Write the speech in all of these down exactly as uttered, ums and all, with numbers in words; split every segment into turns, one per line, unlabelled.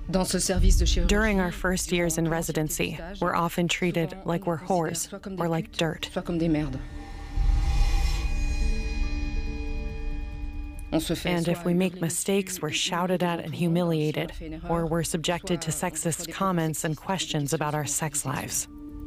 During our first years in residency, we're often treated like we're whores or like dirt. And if we make mistakes, we're shouted at and humiliated, or we're subjected to sexist comments and questions about our sex lives.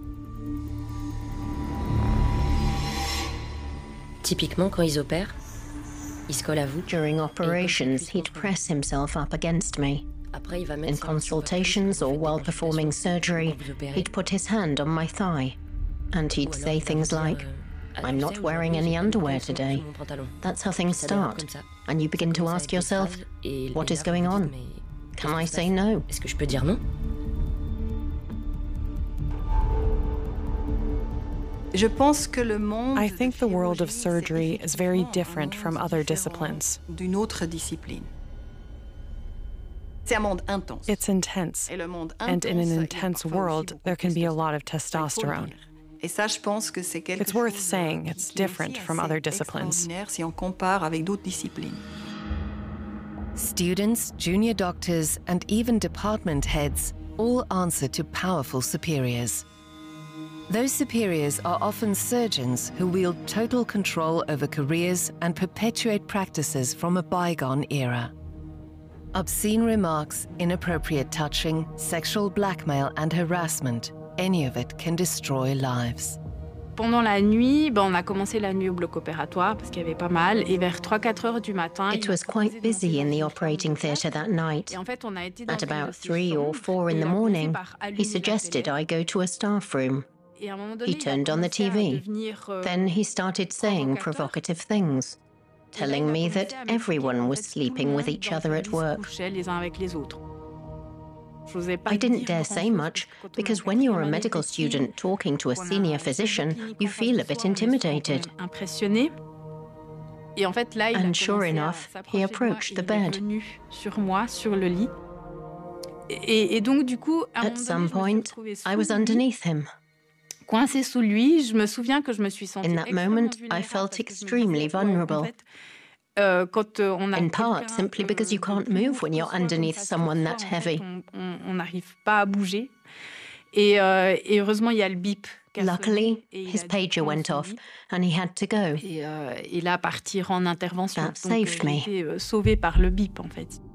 Typiquement, quand ils opèrent, il se colle à vous.
During operations, he'd press himself up against me. In consultations or while performing surgery, he'd put his hand on my thigh. And he'd say things like, "I'm not wearing any underwear today." That's how things start. And you begin to ask yourself, what is going on? Can I say no?
Est-ce que je peux dire non?
I think the world of surgery is very different from other disciplines. It's intense, and in an intense world, there can be a lot of testosterone. It's worth saying it's different from other disciplines.
Students, junior doctors, and even department heads all answer to powerful superiors. Those superiors are often surgeons who wield total control over careers and perpetuate practices from a bygone era. Obscene remarks, inappropriate touching, sexual blackmail and harassment, any of it can destroy lives.
Pendant la nuit, ben, on a commencé la nuit au bloc opératoire parce qu'il y avait pas mal. Et vers trois quatre heures du matin...
It was quite busy in the operating theatre that night. At about three or four in the morning, he suggested I go to a staff room. He turned on the T V. Then he started saying provocative things, telling me that everyone was sleeping with each other at work. I didn't dare say much, because when you're a medical student talking to a senior physician, you feel a bit intimidated. And sure enough, he approached the bed. At some point, I was underneath him. In that moment, I felt extremely vulnerable. In part, simply because you can't move when you're underneath someone that heavy. Luckily, his pager went off, and he had to go. That saved me.